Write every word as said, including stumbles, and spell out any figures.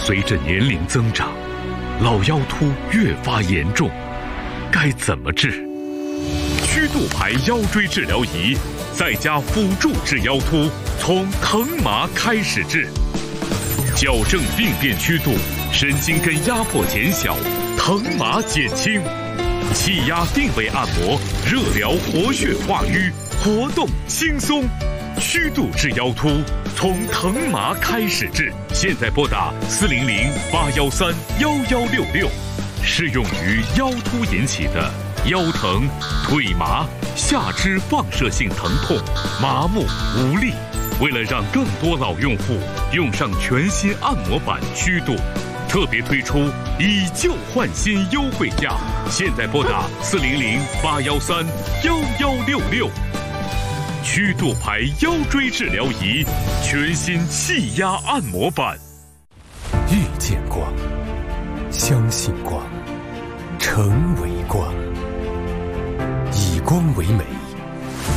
随着年龄增长，老腰突越发严重，该怎么治？曲度牌腰椎治疗仪在家辅助治腰突，从疼麻开始治，矫正病变曲度，神经根压迫减小，疼麻减轻。气压定位按摩，热疗活血化瘀，活动轻松。曲度治腰突，从疼麻开始治。现在拨打四零零八幺三幺幺六六，适用于腰突引起的腰疼、腿麻、下肢放射性疼痛、麻木无力。为了让更多老用户用上全新按摩板曲度，特别推出以旧换新优惠价。现在拨打四零零八幺三幺幺六六。曲度牌腰椎治疗仪，全新气压按摩板。 遇见光，相信光，成为光，以光为美。